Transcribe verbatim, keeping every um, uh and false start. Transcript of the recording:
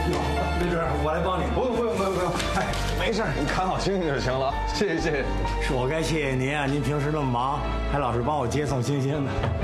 没事，我来帮你。 不用不用不用不用，哎，没事，你看好星星就行了。谢谢谢谢。 是我该谢谢您啊，您平时那么忙，还老是帮我接送星星的。